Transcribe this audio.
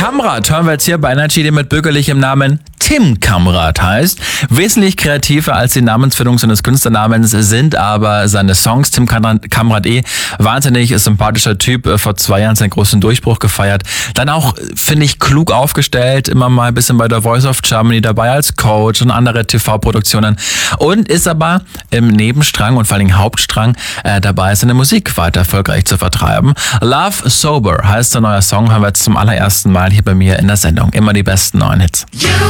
Kamrat hören wir jetzt hier bei Energy, der mit bürgerlichem Namen Tim Kamrat heißt. Wesentlich kreativer als die Namensfindung seines Künstlernamens sind aber seine Songs. Tim Kamrat wahnsinnig sympathischer Typ, vor 2 Jahren seinen großen Durchbruch gefeiert. Dann auch, finde ich, klug aufgestellt, immer mal ein bisschen bei der Voice of Germany dabei als Coach und andere TV-Produktionen und ist aber im Nebenstrang und vor allem Hauptstrang dabei, seine Musik weiter erfolgreich zu vertreiben. Love Sober heißt der neue Song, haben wir jetzt zum allerersten Mal hier bei mir in der Sendung. Immer die besten neuen Hits.